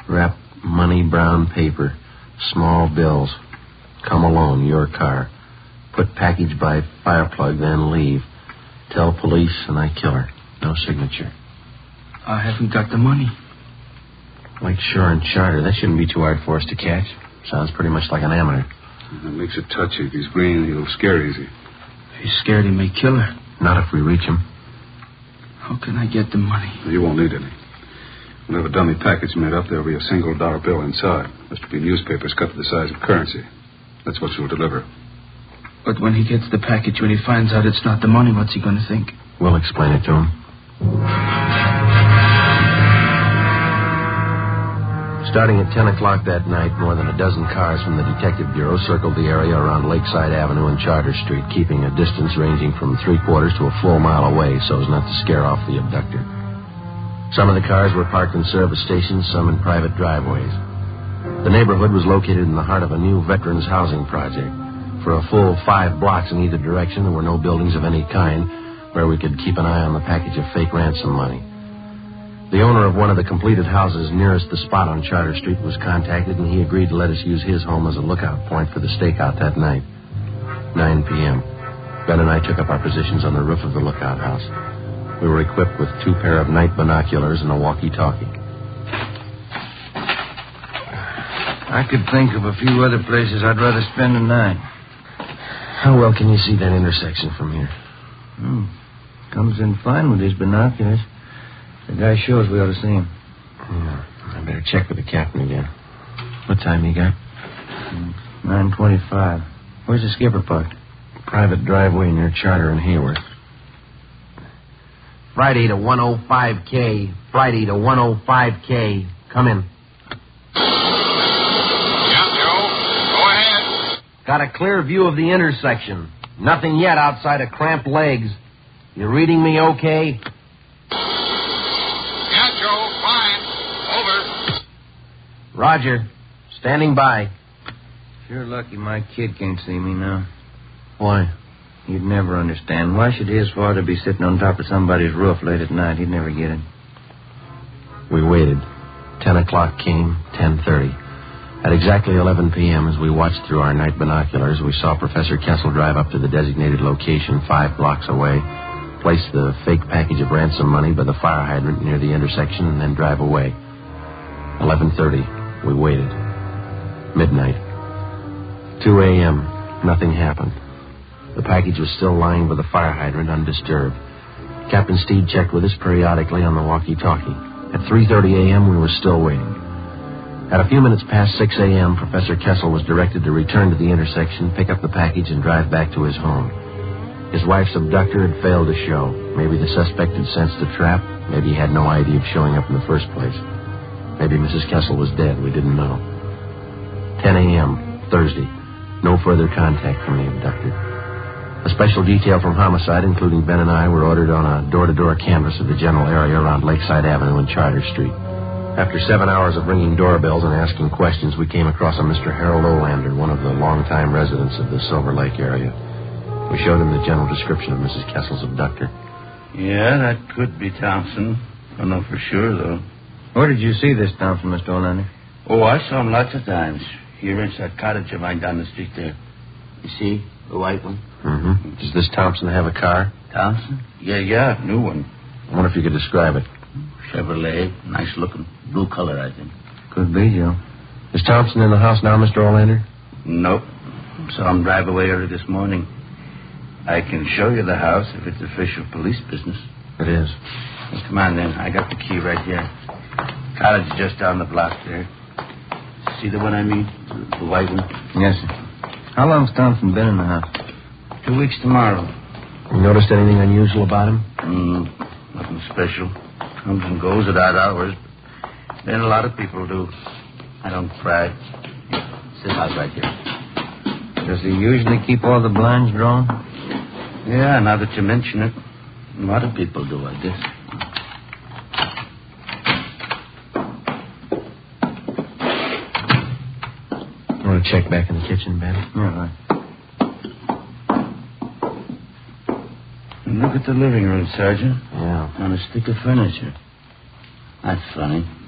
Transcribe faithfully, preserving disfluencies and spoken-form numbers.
Wrap money brown paper. Small bills. Come alone, your car. Put package by fireplug, then leave. Tell police and I kill her. No signature. I haven't got the money. Lake Shore and Charter. That shouldn't be too hard for us to catch. Sounds pretty much like an amateur. That makes it touchy. If he's green, he'll scare easy. If he's scared, he may kill her. Not if we reach him. How can I get the money? You won't need any. We'll have a dummy package made up. There'll be a single dollar bill inside. There's to be newspapers cut to the size of currency. That's what you'll deliver. But when he gets the package, when he finds out it's not the money, what's he going to think? We'll explain it to him. Starting at ten o'clock that night, more than a dozen cars from the Detective Bureau circled the area around Lakeside Avenue and Charter Street, keeping a distance ranging from three quarters to a full mile away so as not to scare off the abductor. Some of the cars were parked in service stations, some in private driveways. The neighborhood was located in the heart of a new veterans housing project. For a full five blocks in either direction, there were no buildings of any kind where we could keep an eye on the package of fake ransom money. The owner of one of the completed houses nearest the spot on Charter Street was contacted, and he agreed to let us use his home as a lookout point for the stakeout that night. nine p.m. Ben and I took up our positions on the roof of the lookout house. We were equipped with two pair of night binoculars and a walkie-talkie. I could think of a few other places I'd rather spend the night. How well can you see that intersection from here? Hmm. Comes in fine with his binoculars. The guy shows we ought to see him. Yeah, I better check with the captain again. What time you got? nine twenty-five. Where's the skipper parked? Private driveway near Charter and Hayworth. Friday to one oh five K. Friday to one oh five K. Come in. Yeah, Joe. Go ahead. Got a clear view of the intersection. Nothing yet outside of cramped legs. You reading me okay? Yeah, Joe. Fine. Over. Roger. Standing by. Sure lucky my kid can't see me now. Why? He'd never understand. Why should his father be sitting on top of somebody's roof late at night? He'd never get it. We waited. Ten o'clock came, ten thirty. At exactly eleven p.m., as we watched through our night binoculars, we saw Professor Kessel drive up to the designated location five blocks away, place the fake package of ransom money by the fire hydrant near the intersection, and then drive away. eleven thirty. We waited. Midnight. two a.m. Nothing happened. The package was still lying by the fire hydrant undisturbed. Captain Steed checked with us periodically on the walkie-talkie. At three thirty a.m., we were still waiting. At a few minutes past six a.m., Professor Kessel was directed to return to the intersection, pick up the package, and drive back to his home. His wife's abductor had failed to show. Maybe the suspect had sensed a trap. Maybe he had no idea of showing up in the first place. Maybe Missus Kessel was dead. We didn't know. ten a.m., Thursday. No further contact from the abductor. A special detail from Homicide, including Ben and I, were ordered on a door-to-door canvass of the general area around Lakeside Avenue and Charter Street. After seven hours of ringing doorbells and asking questions, we came across a Mister Harold Olander, one of the longtime residents of the Silver Lake area. We showed him the general description of Missus Kessel's abductor. Yeah, that could be Thompson. I don't know for sure, though. Where did you see this Thompson, Mister Olander? Oh, I saw him lots of times. He rents that cottage of mine down the street there. You see? The white one. Mm-hmm. Does this Thompson have a car? Thompson? Yeah, yeah, new one. I wonder if you could describe it. Chevrolet, nice looking. Blue color, I think. Could be, Joe. Is Thompson in the house now, Mister Olander? Nope. Saw him drive away early this morning. I can show you the house if it's official police business. It is. Well, come on, then. I got the key right here. Cottage just down the block there. See the one I mean? The white one? Yes, sir. How long's Thompson been in the house? Two weeks tomorrow. You noticed anything unusual about him? Mm, nothing special. Comes and goes at odd hours. Then a lot of people do. I don't cry. Sit out right here. Does he usually keep all the blinds drawn? Yeah, now that you mention it. A lot of people do, I guess. Want to check back in the kitchen, Ben? Yeah, right. And look at the living room, Sergeant. Yeah. On a stick of furniture. That's funny.